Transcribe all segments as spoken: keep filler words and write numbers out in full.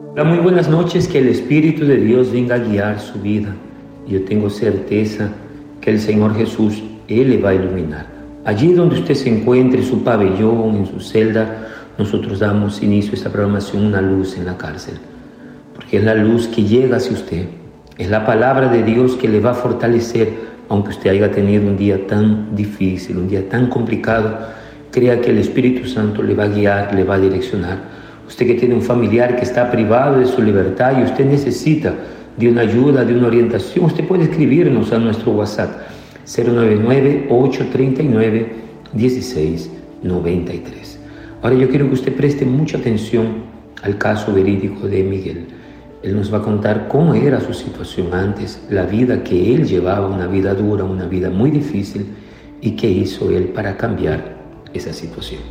Hola, muy buenas noches, que el Espíritu de Dios venga a guiar su vida. Yo tengo certeza que el Señor Jesús, Él le va a iluminar. Allí donde usted se encuentre, en su pabellón, en su celda, nosotros damos inicio a esta programación, una luz en la cárcel. Porque es la luz que llega hacia usted. Es la palabra de Dios que le va a fortalecer, aunque usted haya tenido un día tan difícil, un día tan complicado. Crea que el Espíritu Santo le va a guiar, le va a direccionar. Usted que tiene un familiar que está privado de su libertad y usted necesita de una ayuda, de una orientación, usted puede escribirnos a nuestro WhatsApp cero nueve nueve, ocho tres nueve, uno seis nueve tres. Ahora yo quiero que usted preste mucha atención al caso verídico de Miguel. Él nos va a contar cómo era su situación antes, la vida que él llevaba, una vida dura, una vida muy difícil, y qué hizo él para cambiar esa situación.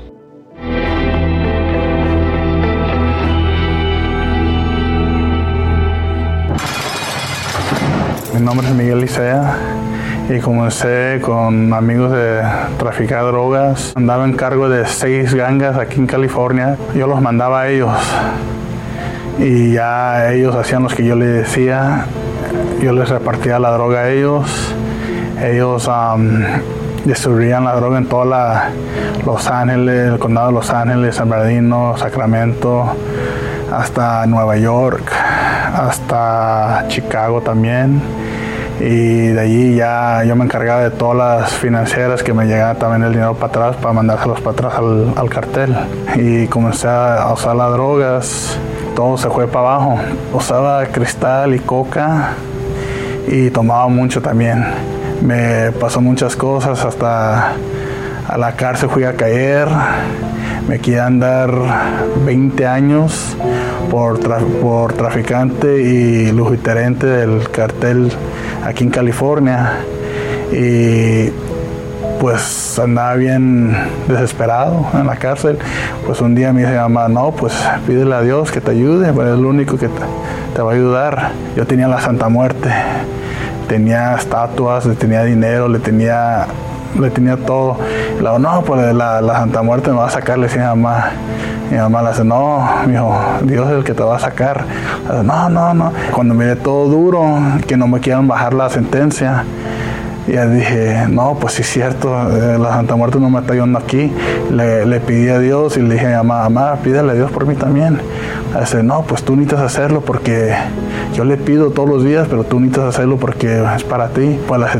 Mi nombre es Miguel Licea y comencé con amigos de traficar drogas. Andaba en cargo de seis gangas aquí en California. Yo los mandaba a ellos y ya ellos hacían lo que yo les decía. Yo les repartía la droga a ellos. Ellos um, distribuían la droga en toda la, Los Ángeles, el condado de Los Ángeles, San Bernardino, Sacramento, hasta Nueva York, hasta Chicago también. Y de allí ya yo me encargaba de todas las financieras que me llegaba también el dinero para atrás, para mandárselos para atrás al, al cartel. Y comencé a usar las drogas, todo se fue para abajo. Usaba cristal y coca y tomaba mucho también. Me pasó muchas cosas, hasta a la cárcel fui a caer. Me querían dar veinte años por, tra- por traficante y lujiterente del cartel aquí en California. Y pues andaba bien desesperado en la cárcel. Pues un día me dice mi mamá, no, pues pídele a Dios que te ayude, pues es lo único que te, te va a ayudar. Yo tenía la Santa Muerte, tenía estatuas, le tenía dinero, le tenía... le tenía todo. Y luego, no, pues la, la Santa Muerte me va a sacar, le decía a mi mamá. Mi mamá le dice, no, mijo, Dios es el que te va a sacar. Le dice, no, no, no. Cuando miré todo duro, que no me quieran bajar la sentencia, ya dije, no, pues sí es cierto, la Santa Muerte no me está ayudando aquí. Le, le pedí a Dios y le dije a mi mamá, mamá, pídele a Dios por mí también. Le dice, no, pues tú necesitas hacerlo porque yo le pido todos los días, pero tú necesitas hacerlo porque es para ti. Pues la